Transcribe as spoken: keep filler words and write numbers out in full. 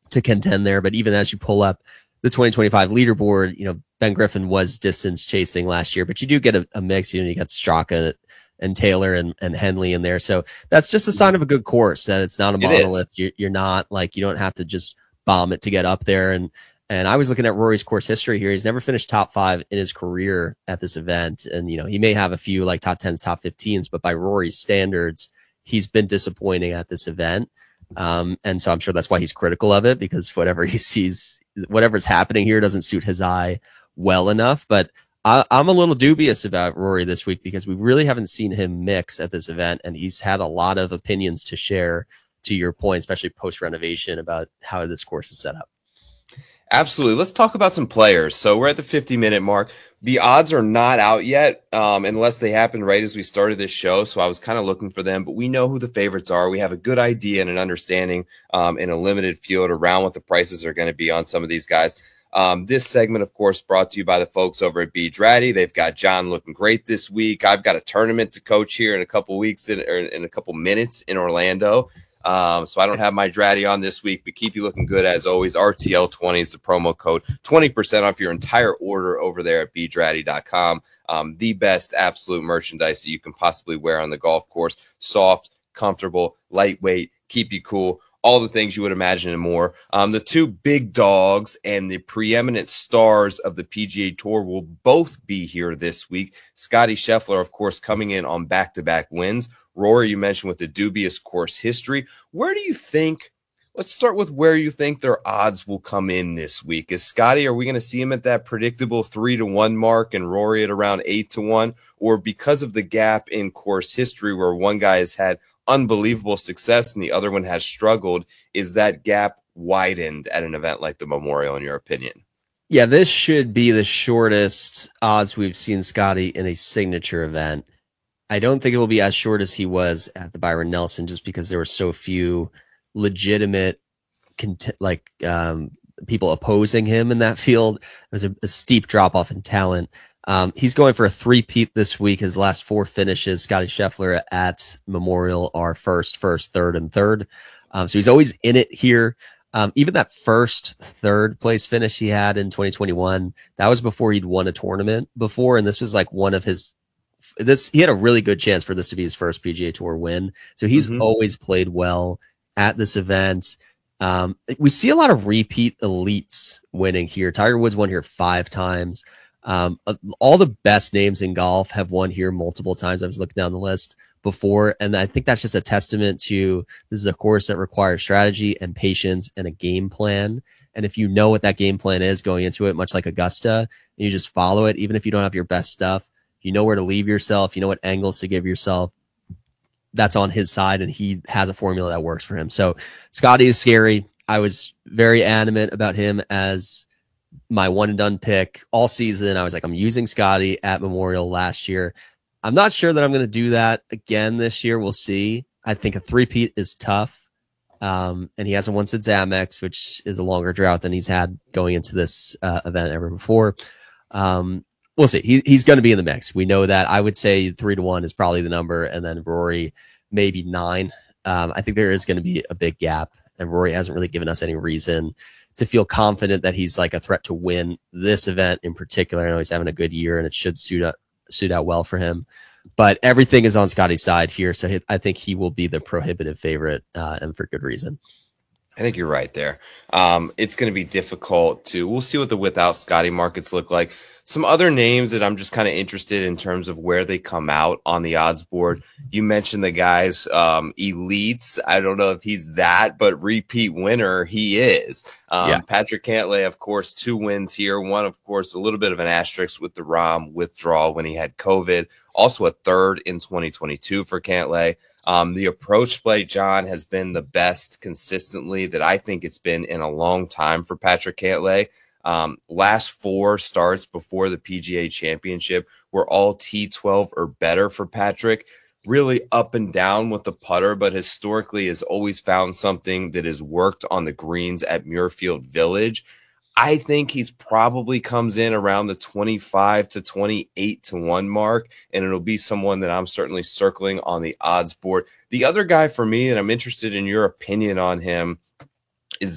to contend there. But even as you pull up the twenty twenty-five leaderboard, you know, Ben Griffin was distance chasing last year, but you do get a, a mix. You know, you got Straka and Taylor and, and Henley in there. So that's just a sign of a good course, that it's not a monolith. You're, you're not like, you don't have to just bomb it to get up there. And, and I was looking at Rory's course history here. He's never finished top five in his career at this event. And, you know, he may have a few like top tens, top fifteens, but by Rory's standards, he's been disappointing at this event. Um, and so I'm sure that's why he's critical of it, because whatever he sees, whatever's happening here doesn't suit his eye well enough. But I, I'm a little dubious about Rory this week, because we really haven't seen him mix at this event. And he's had a lot of opinions to share, to your point, especially post renovation, about how this course is set up. Absolutely. Let's talk about some players. So we're at the fifty minute mark. The odds are not out yet, um, unless they happened right as we started this show. So I was kind of looking for them, but we know who the favorites are. We have a good idea and an understanding um, in a limited field around what the prices are going to be on some of these guys. Um, this segment, of course, brought to you by the folks over at Bedrati. They've got John looking great this week. I've got a tournament to coach here in a couple weeks, in, or in a couple minutes in Orlando. Um, so I don't have my Dratty on this week, but keep you looking good as always. R T L twenty is the promo code, twenty percent off your entire order over there at b dratty dot com. Um, the best absolute merchandise that you can possibly wear on the golf course. Soft, comfortable, lightweight, keep you cool. All the things you would imagine and more. Um, the two big dogs and the preeminent stars of the P G A Tour will both be here this week. Scotty Scheffler, of course, coming in on back-to-back wins. Rory, you mentioned with the dubious course history. Where do you think, let's start with where you think their odds will come in this week. Is Scotty, are we going to see him at that predictable three to one mark and Rory at around eight to one? Or because of the gap in course history where one guy has had unbelievable success and the other one has struggled, is that gap widened at an event like the Memorial, in your opinion? Yeah, this should be the shortest odds we've seen Scotty in a signature event. I don't think it will be as short as he was at the Byron Nelson, just because there were so few legitimate cont- like um, people opposing him in that field. There's a, a steep drop off in talent. Um, he's going for a three-peat this week. His last four finishes, Scotty Scheffler at Memorial, are first, first, third, and third. Um, so he's always in it here. Um, even that first third place finish he had in twenty twenty-one, that was before he'd won a tournament before. And this was like one of his, this, he had a really good chance for this to be his first P G A Tour win. So he's mm-hmm. always played well at this event. Um, we see a lot of repeat elites winning here. Tiger Woods won here five times. Um, all the best names in golf have won here multiple times. I was looking down the list before, and I think that's just a testament to, this is a course that requires strategy and patience and a game plan. And if you know what that game plan is going into it, much like Augusta, and you just follow it, even if you don't have your best stuff, you know where to leave yourself, you know what angles to give yourself, that's on his side, and he has a formula that works for him. So Scotty is scary. I was very adamant about him as my one and done pick all season. I was like, I'm using Scotty at Memorial last year. I'm not sure that I'm going to do that again this year. We'll see. I think a three-peat is tough. Um, and he hasn't won since Amex, which is a longer drought than he's had going into this uh, event ever before. Um, we'll see. He, he's going to be in the mix. We know that. I would say three to one is probably the number. And then Rory, maybe nine. Um, I think there is going to be a big gap, and Rory hasn't really given us any reason to feel confident that he's like a threat to win this event in particular. I know he's having a good year, and it should suit up, suit out well for him, but everything is on Scotty's side here. So he, I think he will be the prohibitive favorite, uh, and for good reason. I think you're right there. Um, it's going to be difficult to, we'll see what the without Scotty markets look like. Some other names that I'm just kind of interested in terms of where they come out on the odds board. You mentioned the guys, um, elites. I don't know if he's that, but repeat winner he is. Um, yeah. Patrick Cantlay, of course, two wins here. One, of course, a little bit of an asterisk with the Rahm withdrawal when he had COVID. Also a third in twenty twenty-two for Cantlay. Um, the approach play, John, has been the best consistently that I think it's been in a long time for Patrick Cantlay. Um, last four starts before the P G A Championship were all T twelve or better for Patrick. Really up and down with the putter, but historically has always found something that has worked on the greens at Muirfield Village. I think he's probably comes in around the twenty-five to twenty-eight to one mark, and it'll be someone that I'm certainly circling on the odds board. The other guy for me, and I'm interested in your opinion on him,